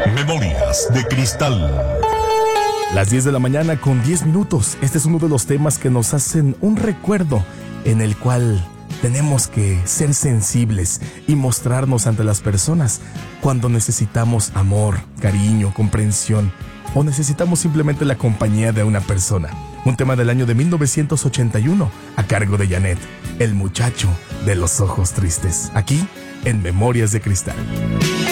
Memorias de Cristal. Las 10 de la mañana con 10 minutos. Este es uno de los temas que nos hacen un recuerdo en el cual tenemos que ser sensibles y mostrarnos ante las personas cuando necesitamos amor, cariño, comprensión o necesitamos simplemente la compañía de una persona. Un tema del año de 1981 a cargo de Janet, el muchacho de los ojos tristes, aquí en Memorias de Cristal.